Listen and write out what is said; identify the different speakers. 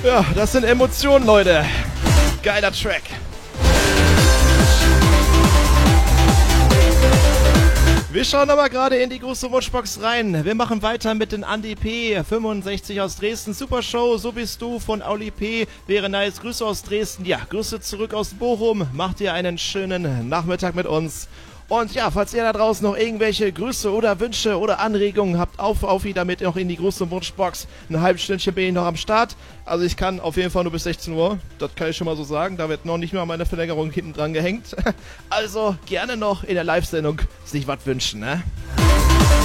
Speaker 1: Ja, das sind Emotionen, Leute. Geiler Track. Wir schauen aber gerade in die große Wunschbox rein. Wir machen weiter mit den Andi P. 65 aus Dresden. Super Show, so bist du von Auli P. Wäre nice. Grüße aus Dresden. Ja, Grüße zurück aus Bochum. Macht ihr einen schönen Nachmittag mit uns. Und ja, falls ihr da draußen noch irgendwelche Grüße oder Wünsche oder Anregungen habt, auf wieder mit noch in die große Wunschbox. Ein halbes Stündchen bin ich noch am Start. Also ich kann auf jeden Fall nur bis 16 Uhr. Das kann ich schon mal so sagen. Da wird noch nicht mal meine Verlängerung hinten dran gehängt. Also gerne noch in der Live-Sendung sich was wünschen, ne?